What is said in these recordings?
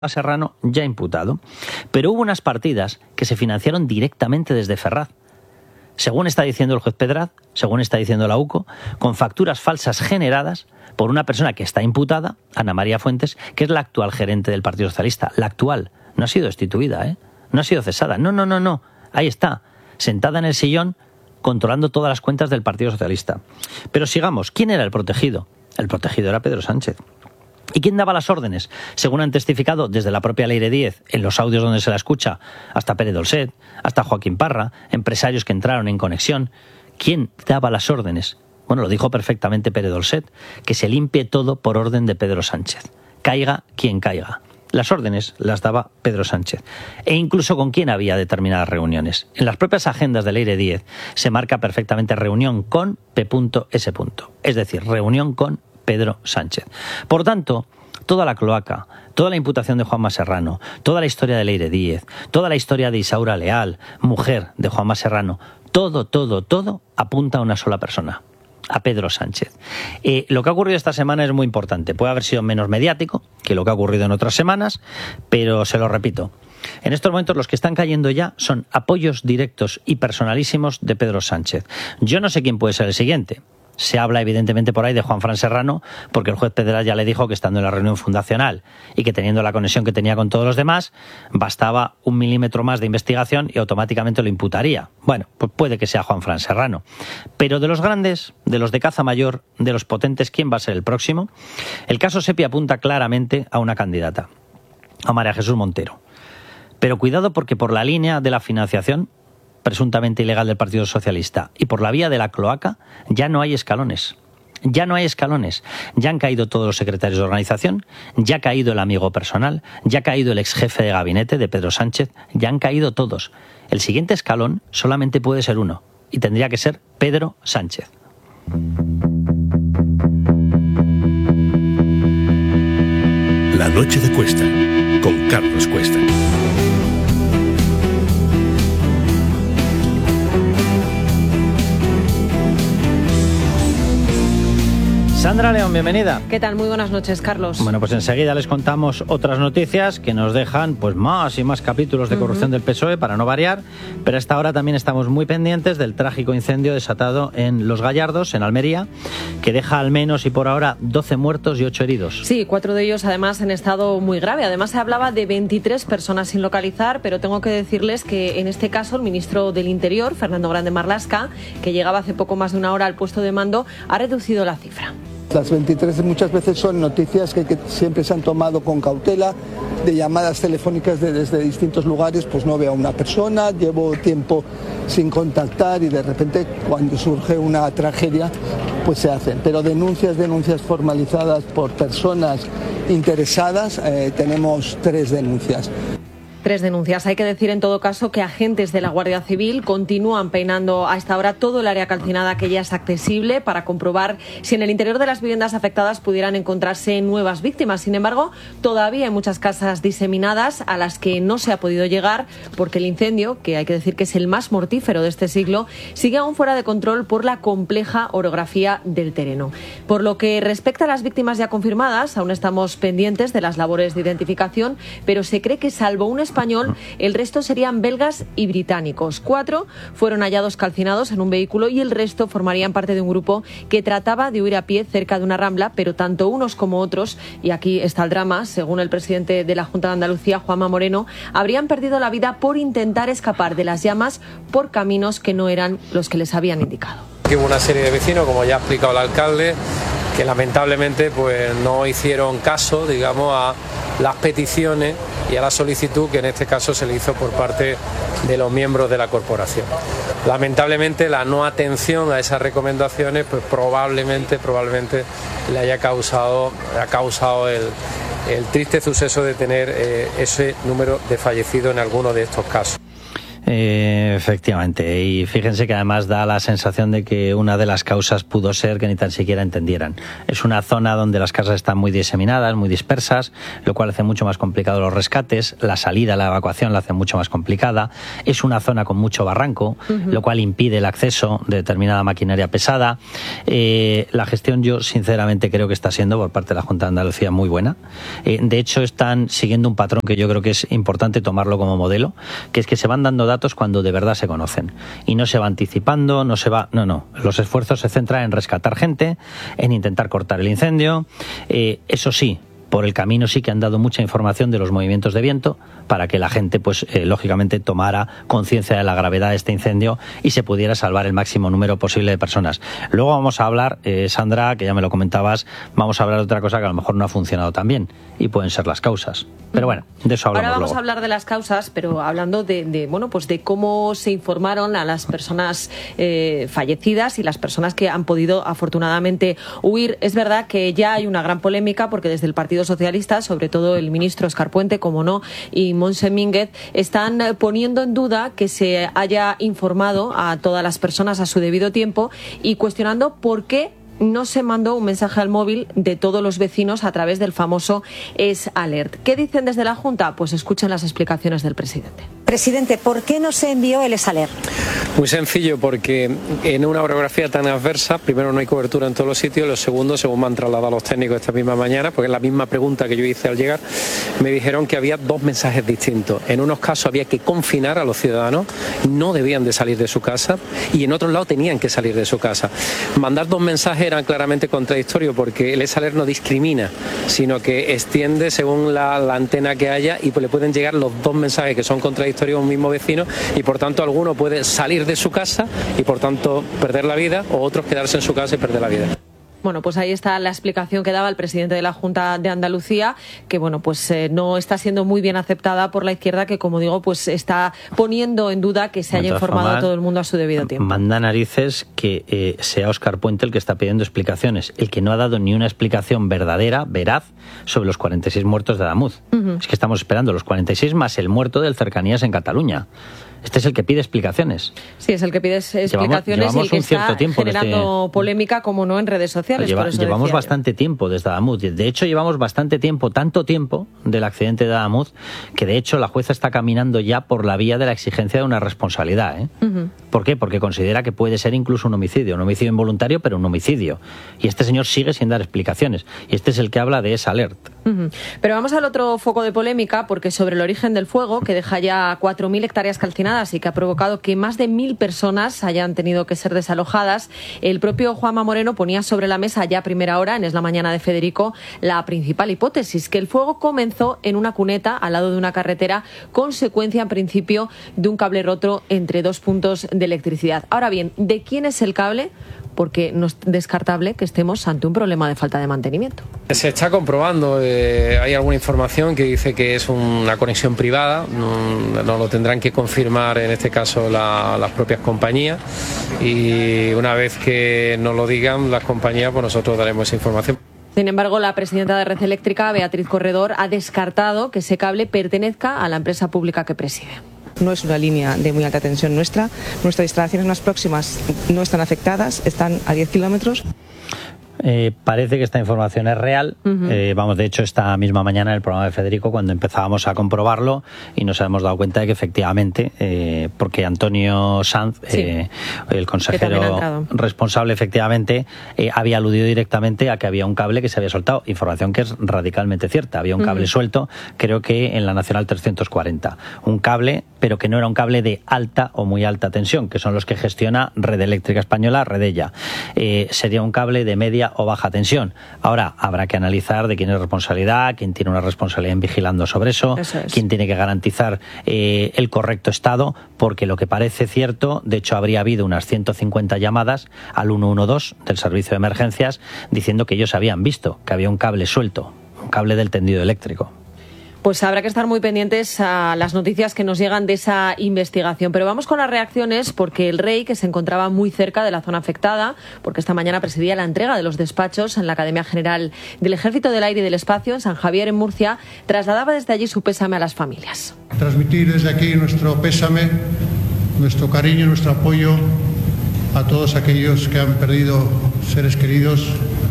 Serrano ya imputado, pero hubo unas partidas que se financiaron directamente desde Ferraz. Según está diciendo el juez Pedraz, según está diciendo la UCO, con facturas falsas generadas por una persona que está imputada, Ana María Fuentes, que es la actual gerente del Partido Socialista. La actual. No ha sido destituida, no ha sido cesada. No. Ahí está, sentada en el sillón, controlando todas las cuentas del Partido Socialista. Pero sigamos. ¿Quién era el protegido? El protegido era Pedro Sánchez. ¿Y quién daba las órdenes? Según han testificado desde la propia Leire Díez, en los audios donde se la escucha, hasta Pérez Dolcet, hasta Joaquín Parra, empresarios que entraron en conexión. ¿Quién daba las órdenes? Bueno, lo dijo perfectamente Pérez Dolcet, que se limpie todo por orden de Pedro Sánchez. Caiga quien caiga. Las órdenes las daba Pedro Sánchez. E incluso con quién había determinadas reuniones. En las propias agendas de Leire Díez se marca perfectamente reunión con P.S. Es decir, reunión con Pedro Sánchez. Por tanto, toda la cloaca, toda la imputación de Juanma Serrano, toda la historia de Leire Díez, toda la historia de Isaura Leal, mujer de Juanma Serrano, todo apunta a una sola persona, a Pedro Sánchez. Lo que ha ocurrido esta semana es muy importante. Puede haber sido menos mediático que lo que ha ocurrido en otras semanas, pero se lo repito. En estos momentos los que están cayendo ya son apoyos directos y personalísimos de Pedro Sánchez. Yo no sé quién puede ser el siguiente. Se habla evidentemente por ahí de Juanfran Serrano, porque el juez Pedraz ya le dijo que estando en la reunión fundacional y que teniendo la conexión que tenía con todos los demás, bastaba 1 milímetro más de investigación y automáticamente lo imputaría. Bueno, pues puede que sea Juanfran Serrano. Pero de los grandes, de los de caza mayor, de los potentes, ¿quién va a ser el próximo? El caso Sepi apunta claramente a una candidata, a María Jesús Montero. Pero cuidado, porque por la línea de la financiación presuntamente ilegal del Partido Socialista y por la vía de la cloaca ya no hay escalones. Ya no hay escalones. Ya han caído todos los secretarios de organización, ya ha caído el amigo personal, ya ha caído el ex jefe de gabinete de Pedro Sánchez, ya han caído todos. El siguiente escalón solamente puede ser uno y tendría que ser Pedro Sánchez. La noche de Cuesta, con Carlos Cuesta. Sandra León, bienvenida. ¿Qué tal? Muy buenas noches, Carlos. Bueno, pues enseguida les contamos otras noticias que nos dejan pues más y más capítulos de corrupción del PSOE, para no variar, pero a esta hora también estamos muy pendientes del trágico incendio desatado en Los Gallardos, en Almería, que deja al menos y por ahora 12 muertos y 8 heridos. Sí, 4 de ellos además en estado muy grave. Además se hablaba de 23 personas sin localizar, pero tengo que decirles que en este caso el ministro del Interior, Fernando Grande Marlaska, que llegaba hace poco más de una hora al puesto de mando, ha reducido la cifra. Las 23 muchas veces son noticias que siempre se han tomado con cautela, de llamadas telefónicas desde distintos lugares, pues no veo a una persona, llevo tiempo sin contactar y de repente cuando surge una tragedia pues se hacen. Pero denuncias formalizadas por personas interesadas, tenemos 3 denuncias. 3 denuncias. Hay que decir en todo caso que agentes de la Guardia Civil continúan peinando a esta hora todo el área calcinada que ya es accesible para comprobar si en el interior de las viviendas afectadas pudieran encontrarse nuevas víctimas. Sin embargo, todavía hay muchas casas diseminadas a las que no se ha podido llegar porque el incendio, que hay que decir que es el más mortífero de este siglo, sigue aún fuera de control por la compleja orografía del terreno. Por lo que respecta a las víctimas ya confirmadas, aún estamos pendientes de las labores de identificación, pero se cree que salvo un español, el resto serían belgas y británicos. 4 fueron hallados calcinados en un vehículo y el resto formarían parte de un grupo que trataba de huir a pie cerca de una rambla, pero tanto unos como otros, y aquí está el drama, según el presidente de la Junta de Andalucía, Juanma Moreno, habrían perdido la vida por intentar escapar de las llamas por caminos que no eran los que les habían indicado. Hubo una serie de vecinos, como ya ha explicado el alcalde, que lamentablemente pues no hicieron caso, digamos, a las peticiones y a la solicitud que en este caso se le hizo por parte de los miembros de la corporación. Lamentablemente la no atención a esas recomendaciones pues probablemente le haya causado el triste suceso de tener ese número de fallecidos en alguno de estos casos. Efectivamente, y fíjense que además da la sensación de que una de las causas pudo ser que ni tan siquiera entendieran. Es una zona donde las casas están muy diseminadas, muy dispersas, lo cual hace mucho más complicado los rescates, la salida, la evacuación la hace mucho más complicada. Es una zona con mucho barranco, lo cual impide el acceso de determinada maquinaria pesada. La gestión, yo sinceramente creo que está siendo por parte de la Junta de Andalucía muy buena. De hecho, están siguiendo un patrón que yo creo que es importante tomarlo como modelo, que es que se van dando datos cuando de verdad se conocen y no se va anticipando, no. Los esfuerzos se centran en rescatar gente, en intentar cortar el incendio. Eso sí, por el camino sí que han dado mucha información de los movimientos de viento para que la gente, pues lógicamente, tomara conciencia de la gravedad de este incendio y se pudiera salvar el máximo número posible de personas. Luego vamos a hablar, Sandra, que ya me lo comentabas, vamos a hablar de otra cosa que a lo mejor no ha funcionado tan bien y pueden ser las causas. Pero bueno, de eso hablamos. Ahora vamos luego a hablar de las causas, pero hablando de cómo se informaron a las personas fallecidas y las personas que han podido afortunadamente huir. Es verdad que ya hay una gran polémica porque desde el Partido Socialista, sobre todo el ministro Óscar Puente, como no, y Montse Mínguez, están poniendo en duda que se haya informado a todas las personas a su debido tiempo y cuestionando por qué no se mandó un mensaje al móvil de todos los vecinos a través del famoso S-Alert. ¿Qué dicen desde la Junta? Pues escuchen las explicaciones del presidente. Presidente, ¿por qué no se envió el S-Alert? Muy sencillo, porque en una orografía tan adversa, primero no hay cobertura en todos los sitios, lo segundo, según me han trasladado los técnicos esta misma mañana, porque es la misma pregunta que yo hice al llegar, me dijeron que había dos mensajes distintos. En unos casos había que confinar a los ciudadanos, no debían de salir de su casa, y en otros lados tenían que salir de su casa. Mandar dos mensajes era claramente contradictorio, porque el S-Alert no discrimina, sino que extiende según la antena que haya, y pues le pueden llegar los dos mensajes que son contradictorios a un mismo vecino, y por tanto alguno puede salir de su casa y por tanto perder la vida, o otros quedarse en su casa y perder la vida. Bueno, pues ahí está la explicación que daba el presidente de la Junta de Andalucía, que bueno, pues no está siendo muy bien aceptada por la izquierda, que como digo, pues está poniendo en duda que se haya informado a todo el mundo a su debido tiempo. Manda narices que sea Óscar Puente el que está pidiendo explicaciones, el que no ha dado ni una explicación verdadera, veraz, sobre los 46 muertos de Adamuz. Es que estamos esperando los 46 más el muerto del Cercanías en Cataluña. Este es el que pide explicaciones. Sí, es el que pide explicaciones llevamos y el que un cierto está tiempo generando polémica, como no, en redes sociales. Llevamos bastante tiempo desde Adamuz. De hecho, llevamos bastante tiempo, tanto tiempo del accidente de Adamuz, que de hecho la jueza está caminando ya por la vía de la exigencia de una responsabilidad. ¿Por qué? Porque considera que puede ser incluso un homicidio involuntario, pero un homicidio. Y este señor sigue sin dar explicaciones. Y este es el que habla de S-Alert. Pero vamos al otro foco de polémica, porque sobre el origen del fuego, que deja ya 4.000 hectáreas calcinadas y que ha provocado que más de 1.000 personas hayan tenido que ser desalojadas, el propio Juanma Moreno ponía sobre la mesa ya a primera hora, en Es la Mañana de Federico, la principal hipótesis, que el fuego comenzó en una cuneta al lado de una carretera, consecuencia en principio de un cable roto entre dos puntos de electricidad. Ahora bien, ¿de quién es el cable? Porque no es descartable que estemos ante un problema de falta de mantenimiento. Se está comprobando, hay alguna información que dice que es una conexión privada, no lo tendrán que confirmar en este caso las propias compañías, y una vez que nos lo digan las compañías, pues nosotros daremos esa información. Sin embargo, la presidenta de Red Eléctrica, Beatriz Corredor, ha descartado que ese cable pertenezca a la empresa pública que preside. No es una línea de muy alta tensión nuestra. Nuestras instalaciones más próximas no están afectadas, están a 10 kilómetros. Parece que esta información es real. De hecho, esta misma mañana en el programa de Federico, cuando empezábamos a comprobarlo, y nos hemos dado cuenta de que efectivamente, porque Antonio Sanz, el consejero responsable, efectivamente, había aludido directamente a que había un cable que se había soltado, información que es radicalmente cierta. Había un cable suelto, creo que en la Nacional 340. Un cable, pero que no era un cable de alta o muy alta tensión, que son los que gestiona Red Eléctrica Española, Redella. Sería un cable de media o baja tensión. Ahora habrá que analizar de quién es responsabilidad, quién tiene una responsabilidad en vigilando sobre eso quién tiene que garantizar el correcto estado, porque lo que parece cierto, de hecho habría habido unas 150 llamadas al 112 del servicio de emergencias diciendo que ellos habían visto que había un cable suelto, un cable del tendido eléctrico. Pues habrá que estar muy pendientes a las noticias que nos llegan de esa investigación. Pero vamos con las reacciones, porque el rey, que se encontraba muy cerca de la zona afectada, porque esta mañana presidía la entrega de los despachos en la Academia General del Ejército del Aire y del Espacio, en San Javier, en Murcia, trasladaba desde allí su pésame a las familias. Transmitir desde aquí nuestro pésame nuestro cariño y nuestro apoyo a todos aquellos que han perdido seres queridos,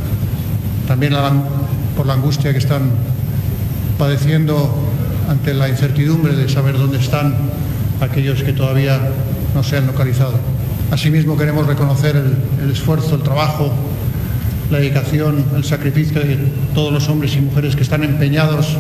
también por la angustia que están padeciendo ante la incertidumbre de saber dónde están aquellos que todavía no se han localizado. Asimismo, queremos reconocer el esfuerzo, el trabajo, la dedicación, el sacrificio de todos los hombres y mujeres que están empeñados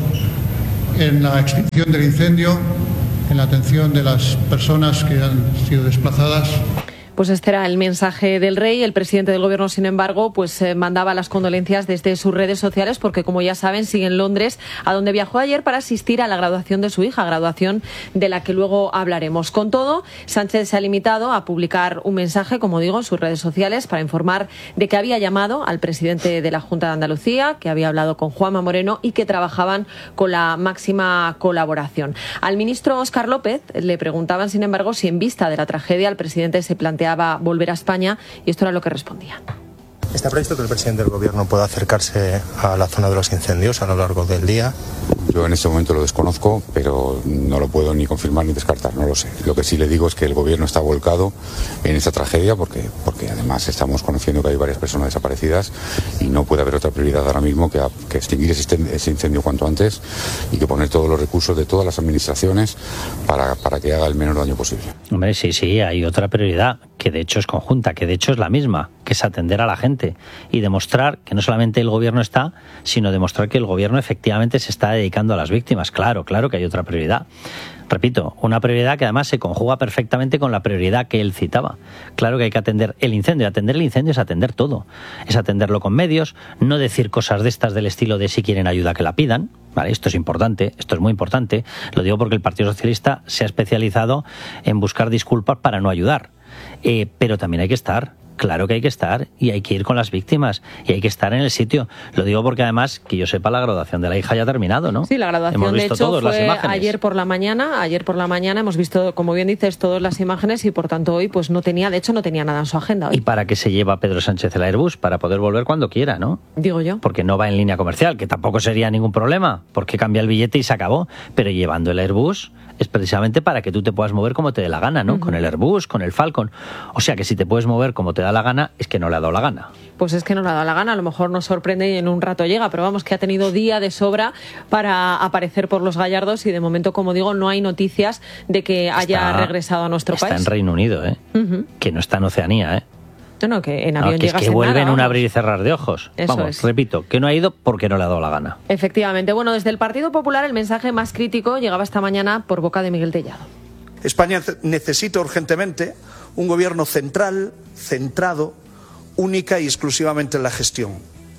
en la extinción del incendio, en la atención de las personas que han sido desplazadas. Pues este era el mensaje del rey. El presidente del gobierno, sin embargo, pues mandaba las condolencias desde sus redes sociales porque, como ya saben, sigue en Londres, a donde viajó ayer para asistir a la graduación de su hija, graduación de la que luego hablaremos. Con todo, Sánchez se ha limitado a publicar un mensaje, como digo, en sus redes sociales para informar de que había llamado al presidente de la Junta de Andalucía, que había hablado con Juanma Moreno y que trabajaban con la máxima colaboración. Al ministro Óscar López le preguntaban, sin embargo, si en vista de la tragedia el presidente se planteaba volver a España, y esto era lo que respondía. ¿Está previsto que el presidente del gobierno pueda acercarse a la zona de los incendios a lo largo del día? Yo en este momento lo desconozco, pero no lo puedo ni confirmar ni descartar, no lo sé. Lo que sí le digo es que el gobierno está volcado en esta tragedia porque además estamos conociendo que hay varias personas desaparecidas y no puede haber otra prioridad ahora mismo que extinguir ese incendio cuanto antes y que poner todos los recursos de todas las administraciones para que haga el menor daño posible. Hombre, sí, hay otra prioridad que de hecho es conjunta, que de hecho es la misma, que es atender a la gente y demostrar que no solamente el gobierno está, sino demostrar que el gobierno efectivamente se está dedicando a las víctimas. Claro que hay otra prioridad. Repito, una prioridad que además se conjuga perfectamente con la prioridad que él citaba. Claro que hay que atender el incendio. Atender el incendio es atender todo. Es atenderlo con medios, no decir cosas de estas del estilo de si quieren ayuda que la pidan. Vale, esto es importante, esto es muy importante. Lo digo porque el Partido Socialista se ha especializado en buscar disculpas para no ayudar. Pero también hay que estar. Claro que hay que estar y hay que ir con las víctimas y hay que estar en el sitio. Lo digo porque además, que yo sepa, la graduación de la hija ya ha terminado, ¿no? Sí, la graduación hemos visto de hecho todos fue las imágenes. ayer por la mañana hemos visto, como bien dices, todas las imágenes y por tanto hoy pues no tenía nada en su agenda hoy. ¿Y para qué se lleva Pedro Sánchez el Airbus? Para poder volver cuando quiera, ¿no? Digo yo. Porque no va en línea comercial, que tampoco sería ningún problema, porque cambia el billete y se acabó. Pero llevando el Airbus es precisamente para que tú te puedas mover como te dé la gana, ¿no? Con el Airbus, con el Falcon. O sea que si te puedes mover como te da la gana, es que no le ha dado la gana. Pues es que no le ha dado la gana, a lo mejor nos sorprende y en un rato llega, pero vamos, que ha tenido día de sobra para aparecer por los Gallardos y de momento, como digo, no hay noticias de que haya regresado a nuestro país. Está en Reino Unido, que no está en Oceanía, No, que en avión que llega es que sin vuelve nada, en un vamos. abrir y cerrar de ojos. Eso Vamos, es. repito, que no ha ido porque no le ha dado la gana. Efectivamente. Bueno, desde el Partido Popular el mensaje más crítico llegaba esta mañana por boca de Miguel Tellado. España necesita urgentemente un gobierno central, centrado, única y exclusivamente en la gestión.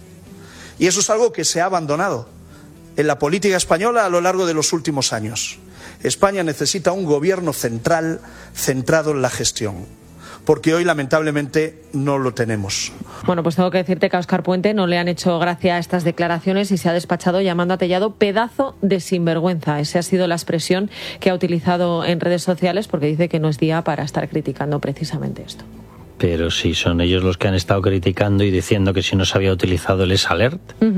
Y eso es algo que se ha abandonado en la política española a lo largo de los últimos años. España necesita un gobierno central, centrado en la gestión, porque hoy lamentablemente no lo tenemos. Bueno, pues tengo que decirte que a Óscar Puente no le han hecho gracia estas declaraciones y se ha despachado llamando a Tellado pedazo de sinvergüenza. Esa ha sido la expresión que ha utilizado en redes sociales porque dice que no es día para estar criticando precisamente esto. Pero si son ellos los que han estado criticando y diciendo que si no se había utilizado el S-Alert.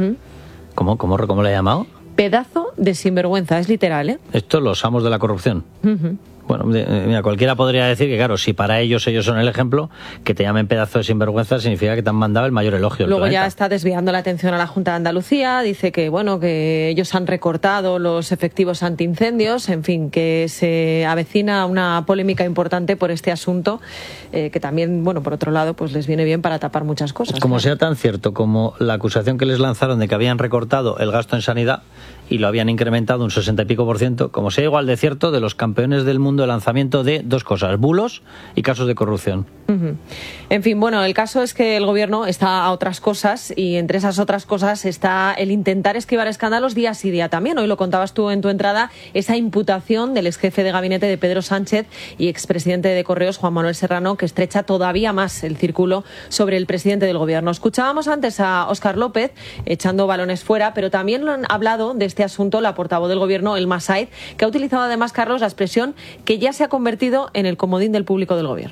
¿Cómo le ha llamado? Pedazo de sinvergüenza, es literal, ¿eh? Esto los amos de la corrupción. Bueno, mira, cualquiera podría decir que, claro, si para ellos son el ejemplo, que te llamen pedazo de sinvergüenza significa que te han mandado el mayor elogio del Luego planeta. ya está desviando la atención a la Junta de Andalucía, dice que que ellos han recortado los efectivos antiincendios, en fin, que se avecina una polémica importante por este asunto, que también, por otro lado, pues les viene bien para tapar muchas cosas. Como sea tan cierto como la acusación que les lanzaron de que habían recortado el gasto en sanidad y lo habían incrementado un 60 y pico %, como sea igual de cierto de los campeones del mundo de lanzamiento de dos cosas, bulos y casos de corrupción. En fin, el caso es que el gobierno está a otras cosas y entre esas otras cosas está el intentar esquivar escándalos día sí día también. Hoy lo contabas tú en tu entrada, esa imputación del exjefe de gabinete de Pedro Sánchez y expresidente de Correos, Juan Manuel Serrano, que estrecha todavía más el círculo sobre el presidente del gobierno. Escuchábamos antes a Óscar López echando balones fuera, pero también lo han hablado de este asunto la portavoz del gobierno, Elma Said, que ha utilizado además, Carlos, la expresión que ya se ha convertido en el comodín del público del gobierno.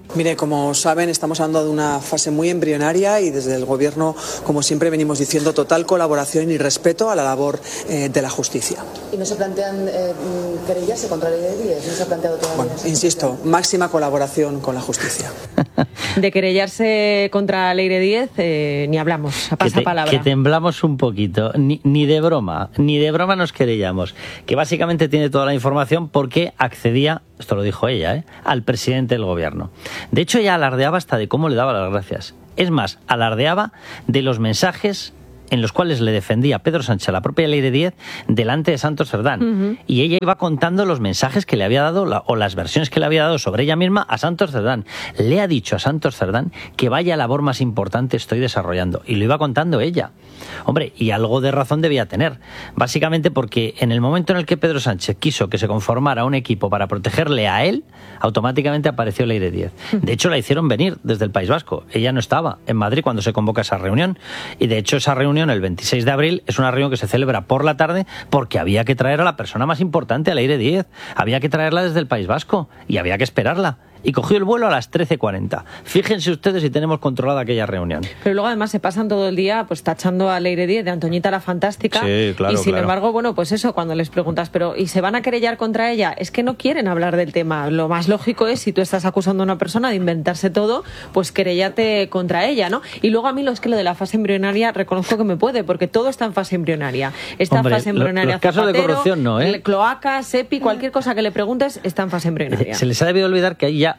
Mire, como saben, estamos hablando de una fase muy embrionaria y desde el Gobierno, como siempre venimos diciendo, total colaboración y respeto a la labor de la justicia. ¿Y no se plantean querellarse contra la ley de Díez? ¿No se ha planteado todavía? Bueno, insisto, máxima colaboración con la justicia. De querellarse contra Leire Díez ni hablamos, pasa palabra. Que temblamos un poquito, ni de broma nos querellamos. Que básicamente tiene toda la información porque accedía, esto lo dijo ella, al presidente del gobierno. De hecho, ella alardeaba hasta de cómo le daba las gracias. Es más, alardeaba de los mensajes en los cuales le defendía Pedro Sánchez a la propia Leire Díez delante de Santos Cerdán. Uh-huh. Y ella iba contando los mensajes que le había dado o las versiones que le había dado sobre ella misma a Santos Cerdán. Le ha dicho a Santos Cerdán que vaya labor más importante estoy desarrollando. Y lo iba contando ella. Hombre, y algo de razón debía tener. Básicamente porque en el momento en el que Pedro Sánchez quiso que se conformara un equipo para protegerle a él, automáticamente apareció Leire Díez. De hecho, la hicieron venir desde el País Vasco. Ella no estaba en Madrid cuando se convoca esa reunión. Y de hecho, esa reunión el 26 de abril es una reunión que se celebra por la tarde porque había que traer a la persona más importante, a Leire Díez. Había que traerla desde el País Vasco y había que esperarla. Y cogió el vuelo a las 13:40. Fíjense ustedes si tenemos controlada aquella reunión. Pero luego además se pasan todo el día pues tachando a Leire Díez de Antoñita la Fantástica. Sí, claro, y sin embargo, bueno, pues eso, cuando les preguntas, pero ¿y se van a querellar contra ella? Es que no quieren hablar del tema. Lo más lógico es, si tú estás acusando a una persona de inventarse todo, pues querellate contra ella, ¿no? Y luego a mí lo de la fase embrionaria reconozco que me puede, porque todo está en fase embrionaria. Está en fase embrionaria los casos de corrupción no, cloaca, SEPI, cualquier cosa que le preguntes está en fase embrionaria. Se les ha debido olvidar que hay ya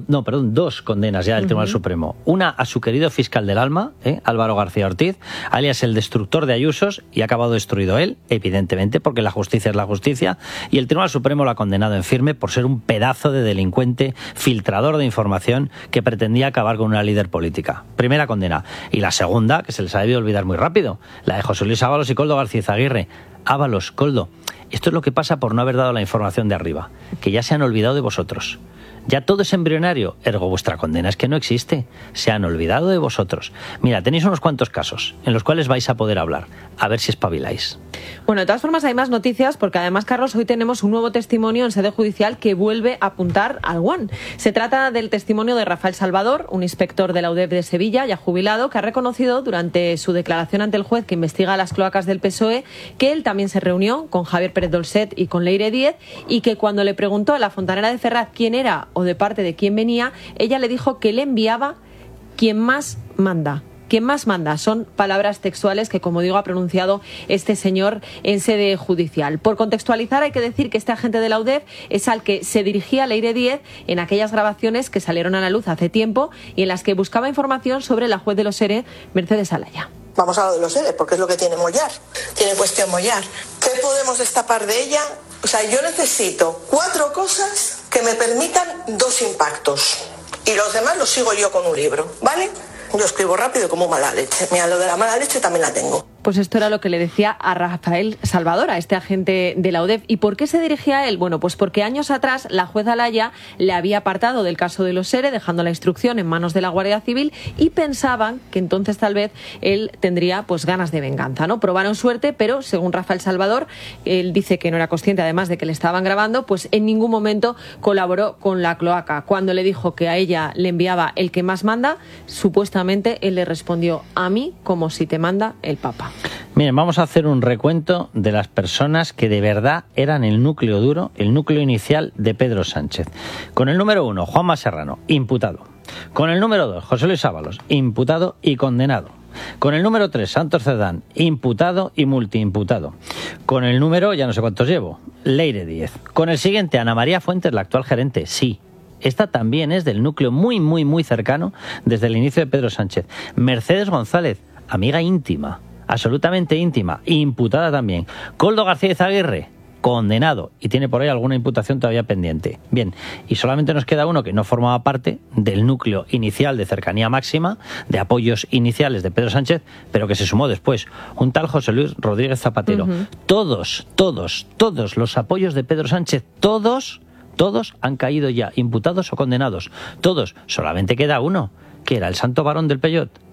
dos condenas ya del Tribunal Supremo. Una a su querido fiscal del alma, Álvaro García Ortiz, alias el destructor de Ayusos, y ha acabado destruido él, evidentemente, porque la justicia es la justicia, y el Tribunal Supremo lo ha condenado en firme por ser un pedazo de delincuente filtrador de información que pretendía acabar con una líder política. Primera condena. Y la segunda, que se les ha debido olvidar muy rápido, la de José Luis Ábalos y Koldo García Izaguirre. Ábalos, Koldo, esto es lo que pasa por no haber dado la información de arriba, que ya se han olvidado de vosotros. Ya todo es embrionario, ergo vuestra condena es que no existe. Se han olvidado de vosotros. Mira, tenéis unos cuantos casos en los cuales vais a poder hablar. A ver si espabiláis. Bueno, de todas formas hay más noticias porque además, Carlos, hoy tenemos un nuevo testimonio en sede judicial que vuelve a apuntar al One. Se trata del testimonio de Rafael Salvador, un inspector de la UDEF de Sevilla, ya jubilado, que ha reconocido durante su declaración ante el juez que investiga las cloacas del PSOE que él también se reunió con Javier Pérez Dolcet y con Leire Díez, y que cuando le preguntó a la fontanera de Ferraz quién era o de parte de quién venía, ella le dijo que le enviaba quien más manda. Quien más manda, son palabras textuales que, como digo, ha pronunciado este señor en sede judicial. Por contextualizar, hay que decir que este agente de la UDEF es al que se dirigía Leire Díez en aquellas grabaciones que salieron a la luz hace tiempo y en las que buscaba información sobre la juez de los ERE, Mercedes Alaya. Vamos a lo de los ERE, porque es lo que tiene Mollar. Tiene cuestión Mollar. ¿Qué podemos destapar de ella? O sea, yo necesito 4 cosas que me permitan 2 impactos. Y los demás los sigo yo con un libro, ¿vale? Yo escribo rápido como mala leche. Mira, lo de la mala leche también la tengo. Pues esto era lo que le decía a Rafael Salvador, a este agente de la UDEF. ¿Y por qué se dirigía a él? Bueno, pues porque años atrás la juez Alaya le había apartado del caso de los ERE, dejando la instrucción en manos de la Guardia Civil, y pensaban que entonces tal vez él tendría pues ganas de venganza, ¿no? Probaron suerte, pero según Rafael Salvador, él dice que no era consciente, además de que le estaban grabando, pues en ningún momento colaboró con la cloaca. Cuando le dijo que a ella le enviaba el que más manda, supuestamente él le respondió: a mí como si te manda el Papa. Miren, vamos a hacer un recuento de las personas que de verdad eran el núcleo duro, el núcleo inicial de Pedro Sánchez. Con el número 1, Juanma Serrano, imputado. Con el número 2, José Luis Ábalos, imputado y condenado. Con el número 3, Santos Cerdán, imputado y multiimputado. Con el número, ya no sé cuántos llevo, Leire Díez. Con el siguiente, Ana María Fuentes, la actual gerente, sí. Esta también es del núcleo muy, muy, muy cercano desde el inicio de Pedro Sánchez. Mercedes González, amiga íntima, absolutamente íntima, imputada también. Koldo García Izaguirre, condenado, y tiene por ahí alguna imputación todavía pendiente. Bien, y solamente nos queda uno que no formaba parte del núcleo inicial de cercanía máxima, de apoyos iniciales de Pedro Sánchez, pero que se sumó después, un tal José Luis Rodríguez Zapatero. Todos los apoyos de Pedro Sánchez, todos han caído ya, imputados o condenados. Todos, solamente queda uno, que era el santo varón del Peyot,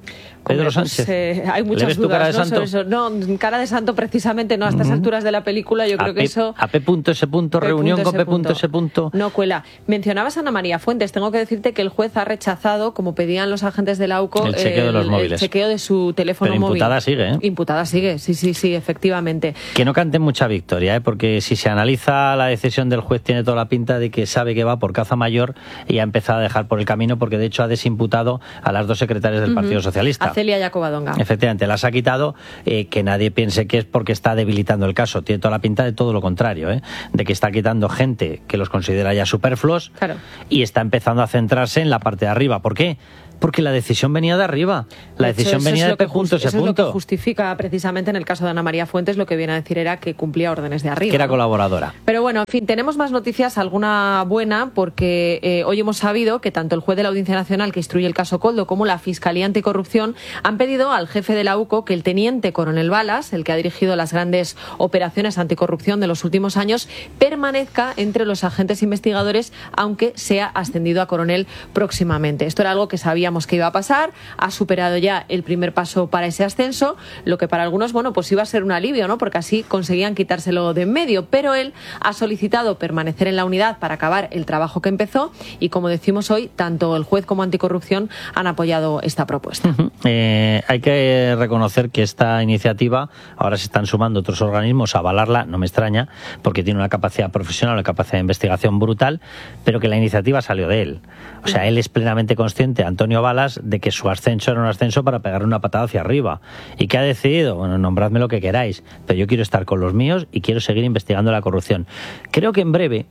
Pedro Sánchez. Hay muchas dudas, cara de santo? Sobre eso. No, cara de santo precisamente no, a estas alturas de la película yo creo que eso... A P.S. reunión con P.S. No cuela. Mencionabas a Ana María Fuentes. Tengo que decirte que el juez ha rechazado, como pedían los agentes de la AUCO, el chequeo de los móviles. El chequeo de su teléfono Pero móvil. imputada sigue, ¿eh? Imputada sigue, sí, efectivamente. Que no canten mucha victoria, porque si se analiza la decisión del juez tiene toda la pinta de que sabe que va por caza mayor y ha empezado a dejar por el camino, porque de hecho ha desimputado a las 2 secretarias del Partido Socialista. A Celia y a Covadonga. Efectivamente, las ha quitado, que nadie piense que es porque está debilitando el caso. Tiene toda la pinta de todo lo contrario, de que está quitando gente que los considera ya superfluos, claro, y está empezando a centrarse en la parte de arriba. ¿Por qué? Porque la decisión venía de arriba. La decisión venía de P.S. Eso es lo que justifica precisamente en el caso de Ana María Fuentes. Lo que viene a decir era que cumplía órdenes de arriba. Que era colaboradora. Pero bueno, en fin, tenemos más noticias, alguna buena, porque hoy hemos sabido que tanto el juez de la Audiencia Nacional que instruye el caso Koldo como la Fiscalía Anticorrupción han pedido al jefe de la UCO que el teniente coronel Balas, el que ha dirigido las grandes operaciones anticorrupción de los últimos años, permanezca entre los agentes investigadores, aunque sea ascendido a coronel próximamente. Esto era algo que sabíamos que iba a pasar, ha superado ya el primer paso para ese ascenso, lo que para algunos, bueno, pues iba a ser un alivio, ¿no? Porque así conseguían quitárselo de en medio, pero él ha solicitado permanecer en la unidad para acabar el trabajo que empezó y, como decimos hoy, tanto el juez como Anticorrupción han apoyado esta propuesta. Hay que reconocer que esta iniciativa, ahora se están sumando otros organismos a avalarla, no me extraña, porque tiene una capacidad profesional, una capacidad de investigación brutal, pero que la iniciativa salió de él. O sea, él es plenamente consciente, Antonio Balas, de que su ascenso era un ascenso para pegar una patada hacia arriba. ¿Y qué ha decidido? Bueno, nombradme lo que queráis, pero yo quiero estar con los míos y quiero seguir investigando la corrupción. Creo que en breve,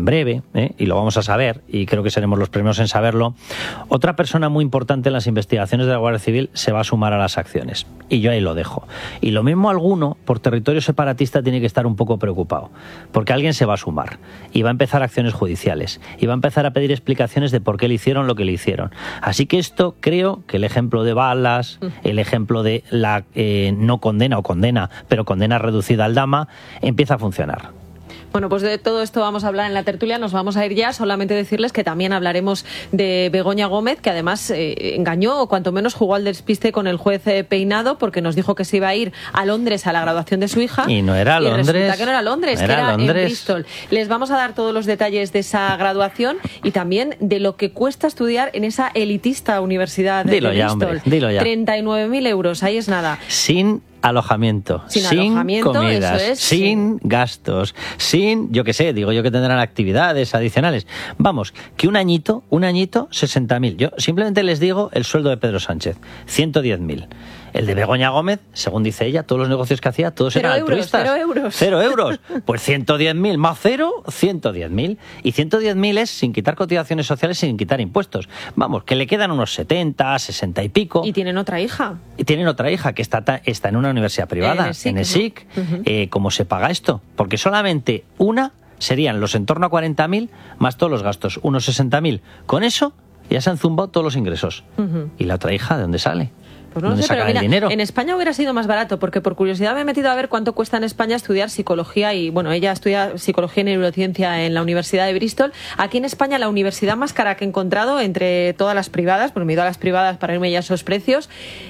y lo vamos a saber, y creo que seremos los primeros en saberlo, otra persona muy importante en las investigaciones de la Guardia Civil se va a sumar a las acciones. Y yo ahí lo dejo. Y lo mismo alguno, por territorio separatista, tiene que estar un poco preocupado, porque alguien se va a sumar y va a empezar acciones judiciales y va a empezar a pedir explicaciones de por qué le hicieron lo que le hicieron. Así que esto, creo que el ejemplo de Balas, el ejemplo de la no condena o condena, pero condena reducida al Dama, empieza a funcionar. Bueno, pues de todo esto vamos a hablar en la tertulia, nos vamos a ir ya, solamente decirles que también hablaremos de Begoña Gómez, que además engañó o cuanto menos jugó al despiste con el juez Peinado, porque nos dijo que se iba a ir a Londres a la graduación de su hija. Y no era Londres. Resulta que no era Londres, que era en Bristol. Les vamos a dar todos los detalles de esa graduación y también de lo que cuesta estudiar en esa elitista universidad de Bristol. Dilo ya. 39.000 euros, ahí es nada. Sin alojamiento, sin comidas, eso es, sin gastos, sin, yo qué sé, digo yo que tendrán actividades adicionales. Vamos, que un añito, 60.000. Yo simplemente les digo el sueldo de Pedro Sánchez, 110.000. El de Begoña Gómez, según dice ella, todos los negocios que hacía, todos eran altruistas. 0 euros. Pues 110.000 más 0, 110.000. Y 110.000 es sin quitar cotizaciones sociales, sin quitar impuestos. Vamos, que le quedan unos 70, 60 y pico. Y tienen otra hija. Que está en una universidad privada, en el SIC. ¿Cómo se paga esto? Porque solamente una serían los en torno a 40.000 más todos los gastos, unos 60.000. Con eso ya se han zumbado todos los ingresos. ¿Y la otra hija de dónde sale? Pues no lo sé, pero mira, en España hubiera sido más barato, porque por curiosidad me he metido a ver cuánto cuesta en España estudiar psicología y, bueno, ella estudia psicología y neurociencia en la Universidad de Bristol. Aquí en España la universidad más cara que he encontrado entre todas las privadas, porque me he ido a las privadas para irme ya a esos precios,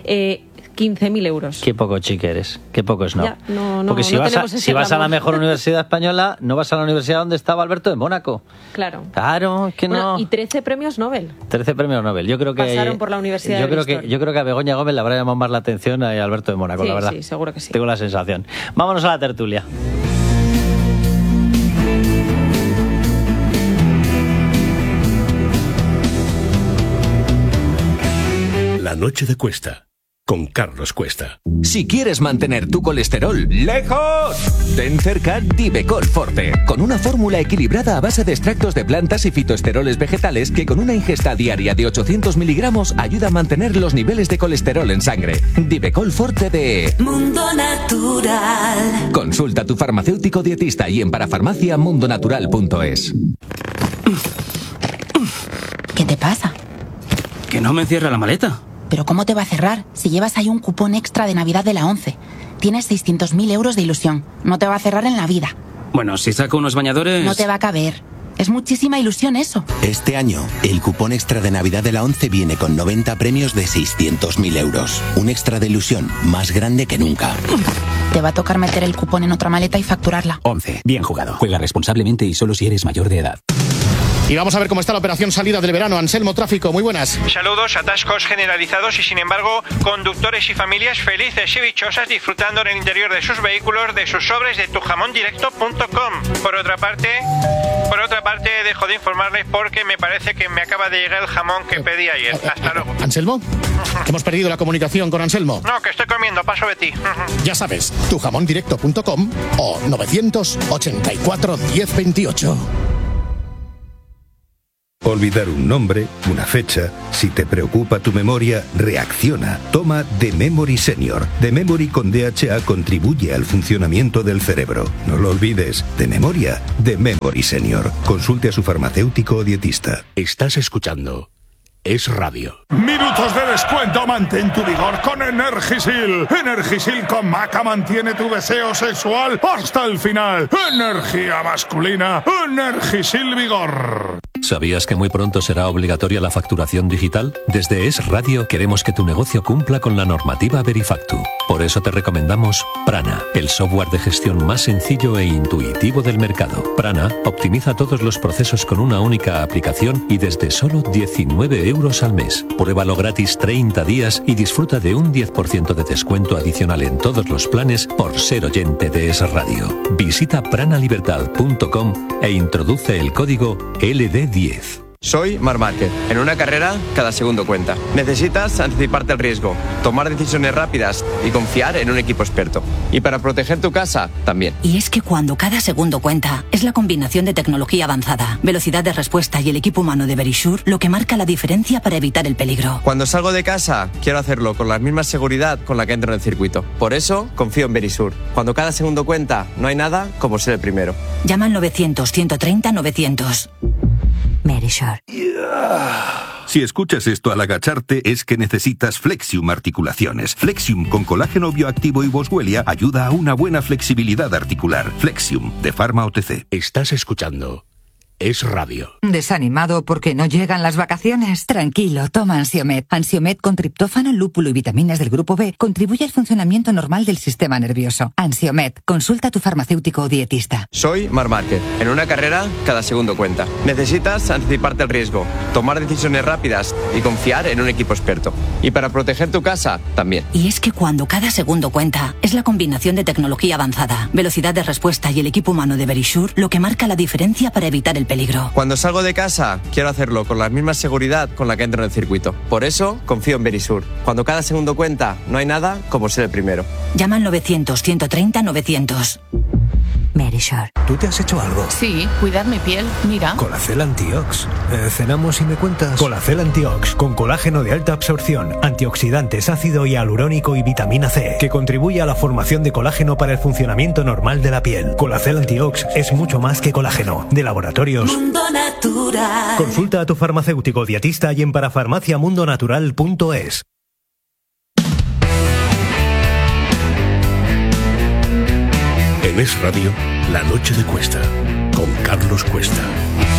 15.000 euros. Qué poco chic eres, qué poco es no. Ya, no porque si no vas a la mejor universidad española, no vas a la universidad donde estaba Alberto de Mónaco. Claro. Claro, es que bueno, no. Y 13 premios Nobel. 13 premios Nobel. Yo creo que pasaron por la Universidad de Bristol. Yo creo que a Begoña Gómez le habrá llamado más la atención a Alberto de Mónaco, la verdad. Sí, seguro que sí. Tengo la sensación. Vámonos a la tertulia. La noche de Cuesta, con Carlos Cuesta. Si quieres mantener tu colesterol lejos, ten cerca Divecol Forte, con una fórmula equilibrada a base de extractos de plantas y fitoesteroles vegetales que con una ingesta diaria de 800 miligramos ayuda a mantener los niveles de colesterol en sangre. Divecol Forte de Mundo Natural. Consulta a tu farmacéutico dietista y en parafarmaciamundonatural.es. ¿Qué te pasa? Que no me cierra la maleta. ¿Pero cómo te va a cerrar si llevas ahí un cupón extra de Navidad de la 11? Tienes 600.000 euros de ilusión. No te va a cerrar en la vida. Bueno, si saco unos bañadores... No te va a caber. Es muchísima ilusión eso. Este año, el cupón extra de Navidad de la ONCE viene con 90 premios de 600.000 euros. Un extra de ilusión más grande que nunca. Te va a tocar meter el cupón en otra maleta y facturarla. ONCE. Bien jugado. Juega responsablemente y solo si eres mayor de edad. Y vamos a ver cómo está la operación salida del verano. Anselmo Tráfico, muy buenas. Saludos, atascos generalizados y sin embargo conductores y familias felices y dichosas disfrutando en el interior de sus vehículos de sus sobres de tujamondirecto.com. Por otra parte dejo de informarles porque me parece que me acaba de llegar el jamón que pedí ayer. Hasta luego. ¿Anselmo? Hemos perdido la comunicación con Anselmo. No, que estoy comiendo, paso de ti. Ya sabes, tujamondirecto.com o 984 1028. Olvidar un nombre, una fecha. Si te preocupa tu memoria, reacciona. Toma The Memory Senior. The Memory con DHA contribuye al funcionamiento del cerebro. No lo olvides. De memoria, The Memory Senior. Consulte a su farmacéutico o dietista. Estás escuchando Es Radio. Minutos de descuento, mantén tu vigor con Energisil. Energisil con maca mantiene tu deseo sexual hasta el final. Energía masculina, Energisil Vigor. ¿Sabías que muy pronto será obligatoria la facturación digital? Desde Es Radio queremos que tu negocio cumpla con la normativa Verifactu. Por eso te recomendamos Prana, el software de gestión más sencillo e intuitivo del mercado. Prana optimiza todos los procesos con una única aplicación y desde solo 19 euros al mes. Pruébalo gratis 30 días y disfruta de un 10% de descuento adicional en todos los planes por ser oyente de Es Radio. Visita pranalibertal.com e introduce el código LD10. Soy Marc Márquez. En una carrera, cada segundo cuenta. Necesitas anticiparte al riesgo, tomar decisiones rápidas y confiar en un equipo experto. Y para proteger tu casa, también. Y es que cuando cada segundo cuenta, es la combinación de tecnología avanzada, velocidad de respuesta y el equipo humano de Verisure lo que marca la diferencia para evitar el peligro. Cuando salgo de casa, quiero hacerlo con la misma seguridad con la que entro en el circuito. Por eso, confío en Verisure. Cuando cada segundo cuenta, no hay nada como ser el primero. Llama al 900-130-900. Verisure. Si escuchas esto al agacharte es que necesitas Flexium Articulaciones. Flexium con colágeno bioactivo y boswellia ayuda a una buena flexibilidad articular. Flexium de Pharma OTC. Estás escuchando Es Radio. ¿Desanimado porque no llegan las vacaciones? Tranquilo, toma Ansiomed. Ansiomed con triptófano, lúpulo y vitaminas del grupo B contribuye al funcionamiento normal del sistema nervioso. Ansiomed, consulta a tu farmacéutico o dietista. Soy Marc Márquez. En una carrera, cada segundo cuenta. Necesitas anticiparte al riesgo, tomar decisiones rápidas y confiar en un equipo experto. Y para proteger tu casa, también. Y es que cuando cada segundo cuenta, es la combinación de tecnología avanzada, velocidad de respuesta y el equipo humano de Verisure lo que marca la diferencia para evitar el peligro. Cuando salgo de casa, quiero hacerlo con la misma seguridad con la que entro en el circuito. Por eso, confío en Verisure. Cuando cada segundo cuenta, no hay nada como ser el primero. Llama al 900-130-900. Verisure. ¿Tú te has hecho algo? Sí, cuidar mi piel, mira. Colacel Antiox. Cenamos y me cuentas. Colacel Antiox, con colágeno de alta absorción, antioxidantes, ácido hialurónico y vitamina C, que contribuye a la formación de colágeno para el funcionamiento normal de la piel. Colacel Antiox es mucho más que colágeno. De Laboratorios Mundo Natural. Consulta a tu farmacéutico dietista y en parafarmaciamundonatural.es. En Es Radio, La Noche de Cuesta, con Carlos Cuesta.